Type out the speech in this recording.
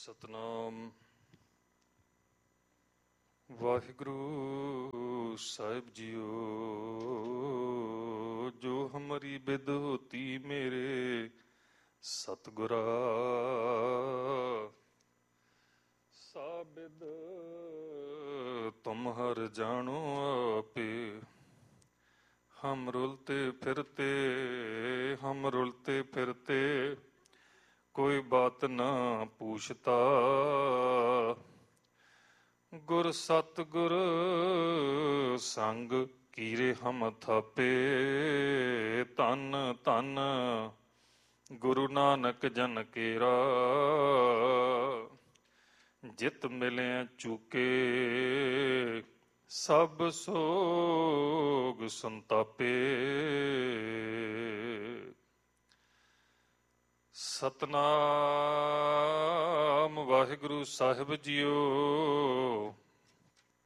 ਸਤਨਾਮ। ਵਾਹਿਗੁਰੂ ਸਾਹਿਬ JIO, ਜੋ ਹਮਾਰੀ ਬਿਦ ਹੋਤੀ ਮੇਰੇ ਸਤਿਗੁਰਾ, ਸਾਬਿਦ ਤੁਮ ਹਰ ਜਾਣੋ ਆਪੇ। ਹਮ ਰੁਲਤੇ ਫਿਰਤੇ ਕੋਈ ਬਾਤ ਨਾ ਪੂਛਤਾ। ਗੁਰ ਸਤਿਗੁਰ ਸੰਗ ਕੀਰੇ ਹਮ ਥਾਪੇ। ਧੰਨ ਧੰਨ ਗੁਰੂ ਨਾਨਕ ਜਨ ਕੇਰਾ, ਜਿਤ ਮਿਲਿਆ ਚੁਕੇ ਸਭ ਸੋਗ ਸੰਤਾਪੇ। ਸਤਨਾਮ ਵਾਹਿਗੁਰੂ ਸਾਹਿਬ ਜੀਓ।